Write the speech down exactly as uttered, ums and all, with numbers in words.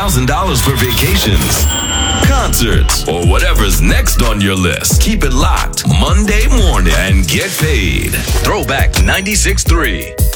thousand dollars for vacations, concerts, or whatever's next on your list. Keep it locked Monday morning and get paid. Throwback ninety-six point three.